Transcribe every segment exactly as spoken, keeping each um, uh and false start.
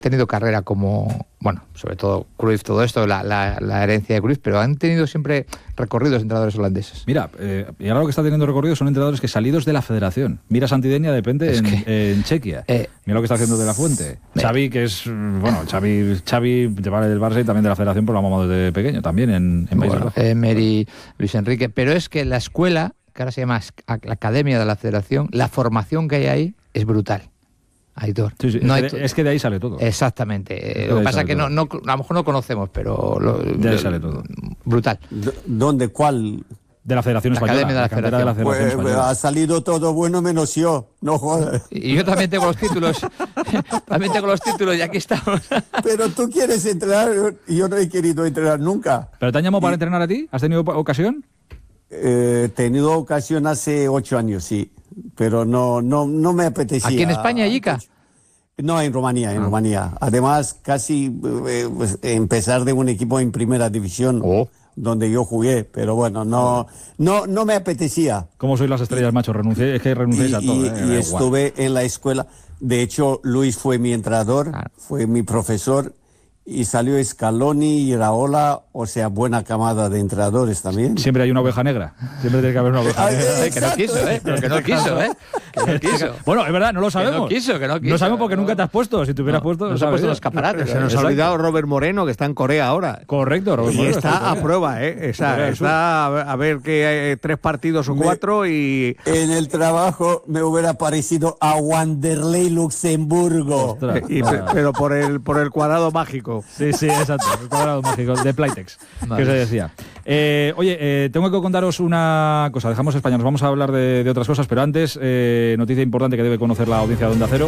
tenido carrera como, bueno, sobre todo Cruyff, todo esto, la, la, la herencia de Cruyff, pero han tenido siempre recorridos entrenadores holandeses. Mira, eh, y ahora lo que está teniendo recorrido son entrenadores que salidos de la federación. Mira Santidenia, depende en, que, en Chequia. Eh, Mira lo que está haciendo De La Fuente. Eh, Xavi, que es, bueno, Xavi, Xavi te vale del Barça y también de la federación, por la mamá desde pequeño, también en, en Países Bajos. Emery, Luis Enrique, pero es que la escuela, que ahora se llama la Academia de la Federación, la formación que hay ahí es brutal. Aitor. Sí, sí, no es, hay que de, es que de ahí sale todo. Exactamente. Lo que pasa es que no, no, a lo mejor no conocemos, pero lo, de ahí sale todo. Brutal. ¿Dónde? ¿Cuál? De la Federación la Española. Academia de la, la Federación. De la Federación pues, Española. Ha salido todo bueno menos yo. No jodas. Y yo también tengo los títulos. También tengo los títulos y aquí estamos. Pero tú quieres entrenar y yo no he querido entrenar nunca. ¿Pero te han llamado y... para entrenar a ti? ¿Has tenido ocasión? He eh, tenido ocasión hace ocho años, sí. Pero no, no, no me apetecía. ¿Aquí en España, Yica? No, en Rumanía, en ah. Rumanía. Además, casi eh, pues, empezar de un equipo en primera división, oh. donde yo jugué, pero bueno, no, no, no me apetecía. ¿Cómo sois las estrellas, macho? Renuncié, es que renunciéis y, a todo. Y, eh, y estuve en la escuela. De hecho, Luis fue mi entrenador, ah. fue mi profesor. Y salió Scaloni y Iraola, o sea, buena camada de entrenadores también. Siempre hay una oveja negra. Siempre tiene que haber una oveja Ay, negra. Eh, que no quiso, ¿eh? Pero que no quiso, ¿eh? Que no quiso. Bueno, es verdad, no lo sabemos. Que no quiso, que no quiso. No sabemos porque no. nunca te has puesto. Si te hubieras no, puesto... No se ha puesto los escaparates. Se nos ha olvidado Robert Moreno, que está en Corea ahora. Correcto, Robert y Moreno. está, está a prueba, ¿eh? Está, está a ver que hay tres partidos o cuatro y... En el trabajo me hubiera parecido a Wanderlei Luxemburgo. Ostras, y, pero por el, por el cuadrado mágico. Sí, sí, exacto. El cuadrado mágico de Playtex, vale. Que se decía. Eh, oye, eh, tengo que contaros una cosa. Dejamos España, nos vamos a hablar de, de otras cosas, pero antes, eh, noticia importante que debe conocer la audiencia de Onda Cero.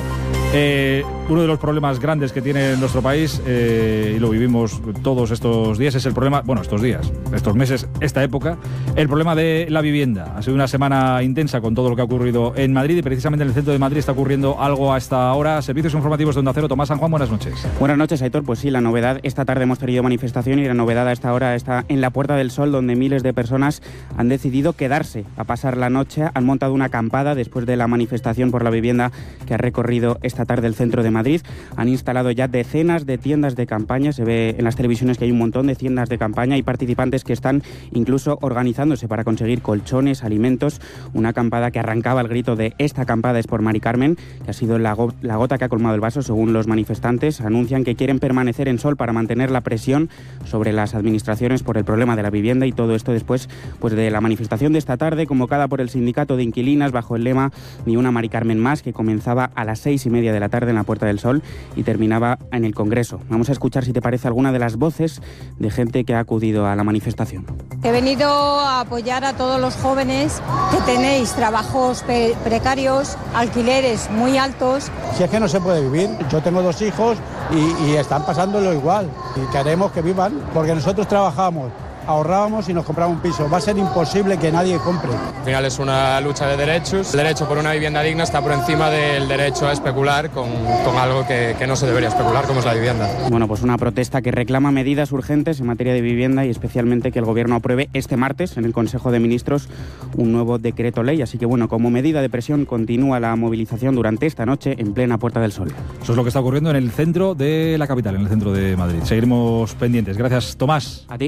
Eh, uno de los problemas grandes que tiene nuestro país, eh, y lo vivimos todos estos días, es el problema, bueno, estos días, estos meses, esta época, el problema de la vivienda. Ha sido una semana intensa con todo lo que ha ocurrido en Madrid y precisamente en el centro de Madrid está ocurriendo algo hasta ahora. Servicios informativos de Onda Cero. Tomás San Juan, buenas noches. Buenas noches, Aitor. Pues sí, la novedad, esta tarde hemos tenido manifestación y la novedad a esta hora está en la Puerta del Sol, donde miles de personas han decidido quedarse a pasar la noche. Han montado una acampada después de la manifestación por la vivienda que ha recorrido esta tarde el centro de Madrid. Han instalado ya decenas de tiendas de campaña. Se ve en las televisiones que hay un montón de tiendas de campaña y participantes que están incluso organizándose para conseguir colchones, alimentos. Una acampada que arrancaba el grito de "esta acampada es por Mari Carmen", que ha sido la, go- la gota que ha colmado el vaso, según los manifestantes. Anuncian que quieren permanecer en Sol para mantener la presión sobre las administraciones por el problema de la vivienda, y todo esto después pues, de la manifestación de esta tarde, convocada por el sindicato de inquilinas bajo el lema "Ni una Mari Carmen más", que comenzaba a las seis y media de la tarde en la Puerta del Sol y terminaba en el Congreso. Vamos a escuchar, si te parece, alguna de las voces de gente que ha acudido a la manifestación. He venido a apoyar a todos los jóvenes que tenéis trabajos pe- precarios, alquileres muy altos. Si es que no se puede vivir, yo tengo dos hijos y, y están pasándolo igual y queremos que vivan, porque nosotros trabajamos, ahorrábamos y nos compramos un piso. Va a ser imposible que nadie compre. Al final es una lucha de derechos. El derecho por una vivienda digna está por encima del derecho a especular con, con algo que, que no se debería especular, como es la vivienda. Bueno, pues una protesta que reclama medidas urgentes en materia de vivienda y especialmente que el Gobierno apruebe este martes en el Consejo de Ministros un nuevo decreto ley. Así que bueno, como medida de presión continúa la movilización durante esta noche en plena Puerta del Sol. Eso es lo que está ocurriendo en el centro de la capital, en el centro de Madrid. Seguiremos pendientes. Gracias, Tomás. A ti.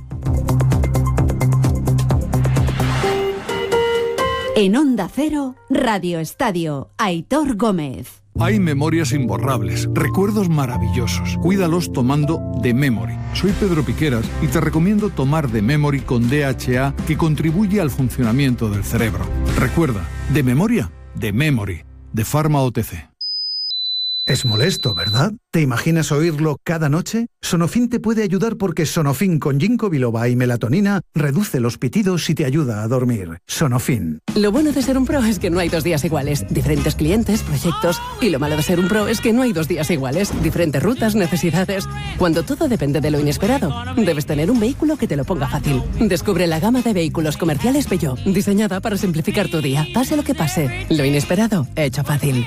En Onda Cero, Radio Estadio, Aitor Gómez. Hay memorias imborrables, recuerdos maravillosos. Cuídalos tomando The Memory. Soy Pedro Piqueras y te recomiendo tomar The Memory con D H A, que contribuye al funcionamiento del cerebro. Recuerda, de memoria, The Memory, de Pharma O T C. Es molesto, ¿verdad? ¿Te imaginas oírlo cada noche? Sonofin te puede ayudar porque Sonofin con ginkgo biloba y melatonina reduce los pitidos y te ayuda a dormir. Sonofin. Lo bueno de ser un pro es que no hay dos días iguales. Diferentes clientes, proyectos. Y lo malo de ser un pro es que no hay dos días iguales. Diferentes rutas, necesidades. Cuando todo depende de lo inesperado, debes tener un vehículo que te lo ponga fácil. Descubre la gama de vehículos comerciales Peugeot, diseñada para simplificar tu día. Pase lo que pase, lo inesperado, hecho fácil.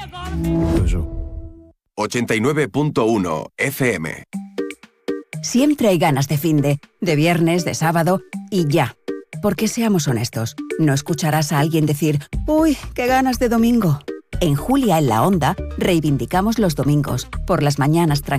ochenta y nueve punto uno F M. Siempre hay ganas de finde, de viernes, de sábado y ya. Porque seamos honestos, no escucharás a alguien decir: "Uy, qué ganas de domingo". En Julia en la Onda reivindicamos los domingos, por las mañanas tranquilas.